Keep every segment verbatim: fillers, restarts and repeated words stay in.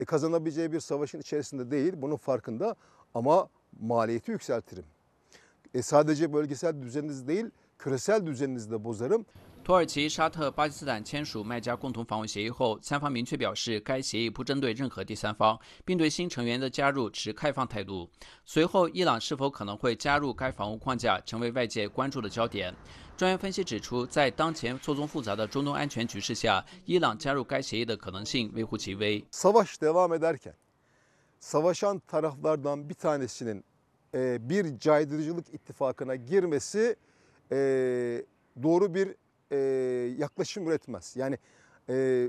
e, kazanabileceği bir savaşın içerisinde değil. Bunun farkında ama maliyeti yükseltirim. E, sadece bölgesel düzeniniz değil, küresel düzeninizi de bozarım. 土耳其、沙特、巴基斯坦签署麦加共同防务协议后，三方明确表示，该协议不针对任何第三方，并对新成员的加入持开放态度。随后，伊朗是否可能会加入该防务框架，成为外界关注的焦点。专业分析指出，在当前错综复杂的中东安全局势下，伊朗加入该协议的可能性微乎其微。 Savaş devam ederken, savaşan taraflardan bir tanesinin e, bir caydırıcılık ittifakına girmesi e, doğru bir e, yaklaşım üretmez. Yani e,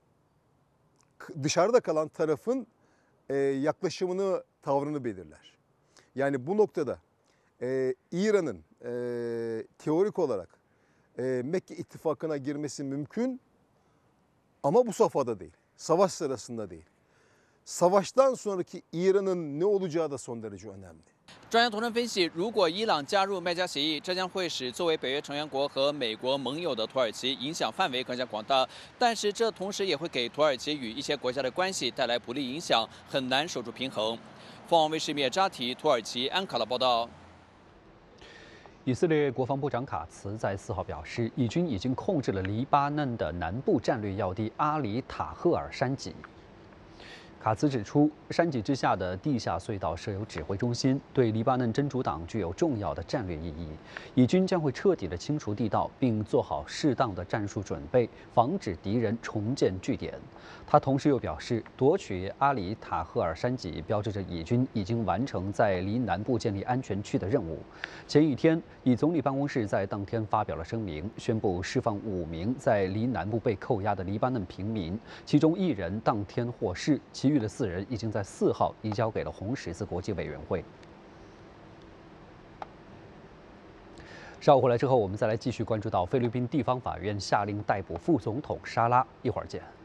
dışarıda kalan tarafın e, yaklaşımını, tavrını belirler. Yani bu noktada e, İran'ın e, teorik olarak e, Mekke ittifakına girmesi mümkün ama bu safhada değil, savaş sırasında değil. Savaştan sonraki İran'ın ne olacağı da son derece önemli. 专家同仁分析，如果伊朗加入麦加协议，这将会使作为北约成员国和美国盟友的土耳其影响范围更加广大，但是这同时也会给土耳其与一些国家的关系带来不利影响，很难守住平衡。凤凰卫视灭扎提，土耳其安卡拉报道。 以色列国防部长卡茨在四号表示，以军已经控制了黎巴嫩的南部战略要地阿里塔赫尔山脊。 卡茨指出，山脊之下的地下隧道设有指挥中心，对黎巴嫩真主党具有重要的战略意义。以军将会彻底的清除地道，并做好适当的战术准备，防止敌人重建据点。他同时又表示，夺取阿里塔赫尔山脊标志着以军已经完成在黎南部建立安全区的任务。前一天，以总理办公室在当天发表了声明，宣布释放五名在黎南部被扣押的黎巴嫩平民，其中一人当天获释，其余 的四人已经在四号移交给了红十字国际委员会。稍后回来之后，我们再来继续关注到菲律宾地方法院下令逮捕副总统沙拉。一会儿见。